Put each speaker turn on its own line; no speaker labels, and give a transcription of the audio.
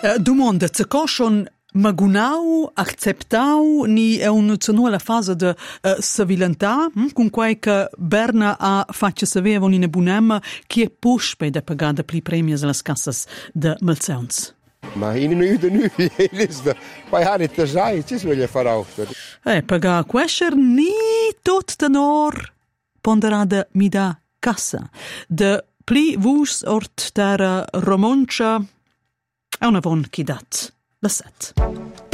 Domanda, co schon magunau, acceptau, ni è un nuova fase de civiltà, con quai che Berna ha fatto sapere con in bunem che è puspe da pagare pli premi alle casse de Malzauns.
Ma in nu, poi hanno te sai, ci si voglia fare altro.
Pagare questo ni tot tenor ponderada mi da cassa. De pli vus ort der romancia è una von chi dat la set.